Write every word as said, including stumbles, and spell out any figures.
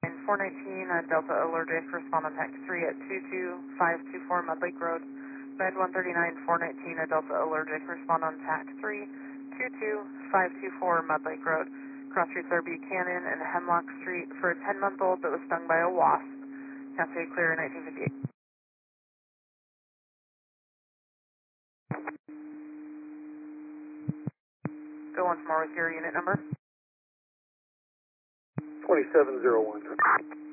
four nineteen, uh, Delta Allergic, respond on tax three at two two five two four Mud Lake Road. Med one thirty-nine, four nineteen, uh, Delta Allergic, respond on tax three two two five two four Mud Lake Road. Cross streets are Buchanan and Hemlock Street for a ten-month-old that was stung by a wasp. Cascade clear in nineteen fifty-eight. Go once more with your unit number. twenty-seven oh one.